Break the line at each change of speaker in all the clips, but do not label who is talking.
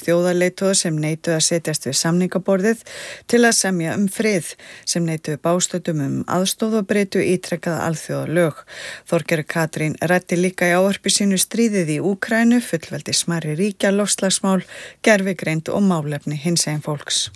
þjóðarleiðtoga sem neituðu að setjast við samningaborðið til að semja frið, sem neituðu bástöddum aðstoð og breyttu ítrekkaða alþjóðalög. Þorgerður Katrín ræddi líka í ávarpi sínu stríðið í Úkraínu, fullveldi smærri ríkja, loftslagsmál, gervigreind og málefni hinsegin fólks.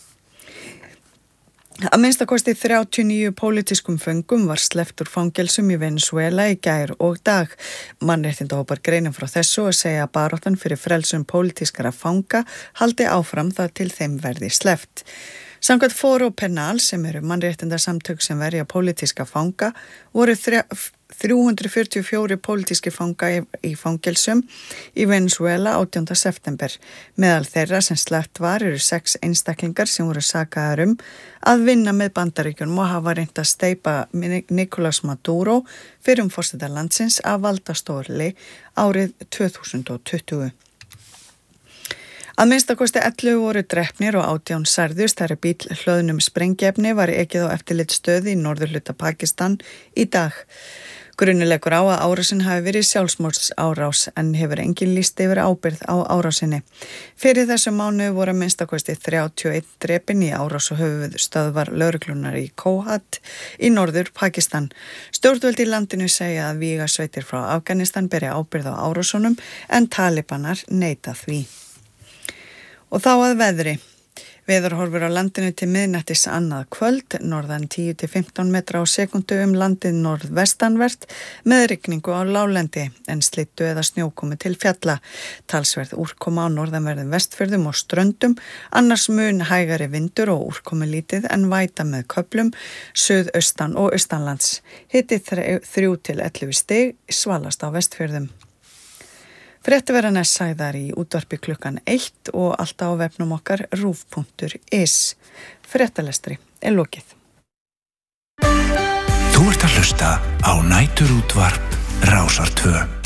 Að minnstakosti 39 pólitískum föngum var sleppt úr fangelsum í Venezuela í gær og dag. Mannréttindahópar greinir frá þessu og segja að baráttan fyrir frelsun pólitískara fanga haldi áfram þar til þeim verði sleppt. Samkvæmt Foro Penal, sem eru mannréttindasamtök sem verja pólitíska fanga, voru 344 pólitíski fanga í fangelsum í Venezuela 18. september. Meðal þeirra sem sleppt var eru 6 einstaklingar sem voru sakaðir að vinna með Bandaríkjunum og hafa reynt að steypa Nicolás Maduro fyrrum forseta landsins af valdastóli árið 2020. Að minnstakosti 11 voru drepnir og 18 særðust þegar bíll hlöðnum sprengiefni var ekið á eftirlitsstöð í norðurhluta Pakistan í dag. Grunur leggur á að árásin hafi verið sjálfsmorðsárás en hefur enginn lýst yfir ábyrgð á árásinni. Fyrir þessu mánuði voru að minnstakosti 31 drepin í árás og höfuðstöðvar lögreglunar í Kohat í norður Pakistan. Stjórnvöld í landinu segja að vígasveitir frá Afganistan beri ábyrgð á árásunum en talibanar neita því. Og þá að veðri. Veðurhorfur á landinu til miðnættis annað kvöld, norðan 10-15 metra á sekundu landið norðvestanvert með rigningu á láglendi en slyddu eða snjókomi til fjalla. Talsverð úrkoma á norðanverðum Vestfjörðum og Ströndum, annars mun hægari vindur og úrkomi lítið en væta með köflum, suðaustan og austanlands. Hiti 3-11 stig, svalast á Vestfjörðum. Fréttir verða næst sagðar í útvarpi klukkan 1 og alltaf á vefnum okkar ruf.is. Fréttalestri lokið.
Þú ert að hlusta á næturútvarp Rásar 2.